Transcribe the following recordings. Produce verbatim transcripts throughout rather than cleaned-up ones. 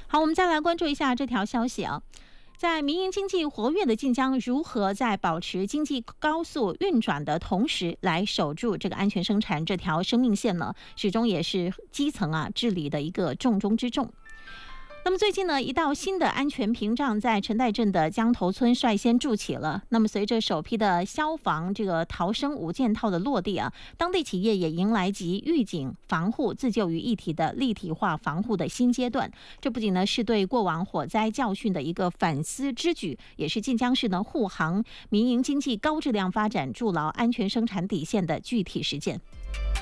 好，我们再来关注一下这条消息啊。在民营经济活跃的晋江，如何在保持经济高速运转的同时，来守住这个安全生产这条生命线呢？始终也是基层啊治理的一个重中之重。那么最近呢，一道新的安全屏障在陈代镇的江头村率先筑起了。那么随着首批的消防这个逃生五件套的落地啊，当地企业也迎来集预警、防护、自救于一体的立体化防护的新阶段。这不仅呢是对过往火灾教训的一个反思之举，也是晋江市呢护航民营经济高质量发展、筑牢安全生产底线的具体实践。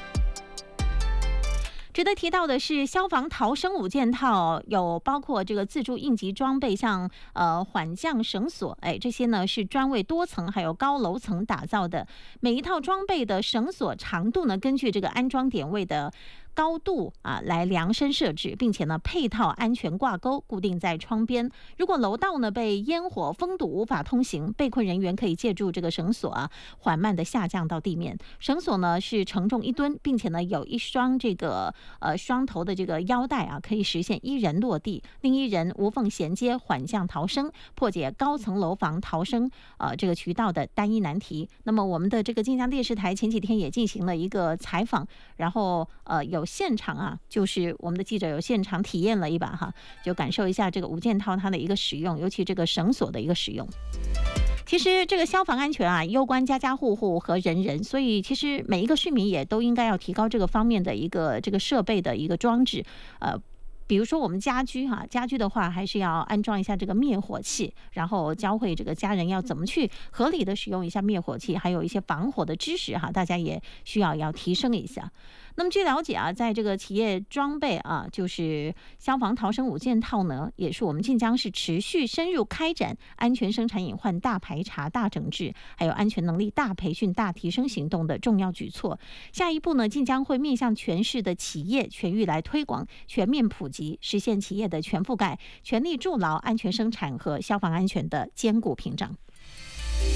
值得提到的是，消防逃生五件套有包括这个自助应急装备，像呃缓降绳索，哎，这些呢是专为多层还有高楼层打造的。每一套装备的绳索长度呢，根据这个安装点位的高度啊来量身设置，并且呢配套安全挂钩，固定在窗边。如果楼道呢被烟火封堵无法通行，被困人员可以借助这个绳索啊缓慢的下降到地面。绳索呢是承重一吨，并且呢有一双这个呃双头的这个腰带啊，可以实现一人落地，另一人无缝衔接缓降逃生，破解高层楼房逃生呃这个渠道的单一难题。那么我们的这个晋江电视台前几天也进行了一个采访，然后呃有现场啊，就是我们的记者有现场体验了一把哈，就感受一下这个五件套它的一个使用，尤其这个绳索的一个使用。其实这个消防安全啊，攸关家家户户和人人，所以其实每一个市民也都应该要提高这个方面的一个这个设备的一个装置，呃。比如说我们家居哈，家居的话还是要安装一下这个灭火器，然后教会这个家人要怎么去合理的使用一下灭火器，还有一些防火的知识哈，大家也需要要提升一下。那么据了解啊，在这个企业装备啊，就是消防逃生五件套呢，也是我们晋江市持续深入开展安全生产隐患大排查、大整治，还有安全能力大培训、大提升行动的重要举措。下一步呢，晋江会面向全市的企业全域来推广，全面普及，实现企业的全覆盖，全力筑牢安全生产和消防安全的坚固屏障。